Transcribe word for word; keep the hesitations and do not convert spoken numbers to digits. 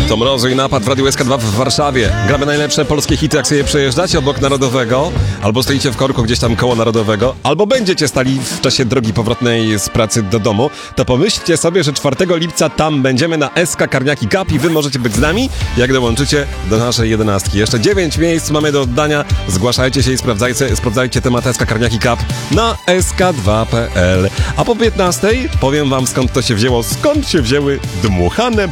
To Mrozu i Napad w Radiu S K dwa w Warszawie. Gramy najlepsze polskie hity, jak sobie przejeżdżacie obok Narodowego, albo stoicie w korku gdzieś tam koło Narodowego, albo będziecie stali w czasie drogi powrotnej z pracy do domu, to pomyślcie sobie, że czwartego lipca tam będziemy na S K Karniaki Cup i wy możecie być z nami, jak dołączycie do naszej jedenastki. Jeszcze dziewięć miejsc mamy do oddania. Zgłaszajcie się i sprawdzajcie, sprawdzajcie temat S K Karniaki Cup na S K dwa kropka P L. A po piętnastej powiem wam, skąd to się wzięło, skąd się wzięły dmuchane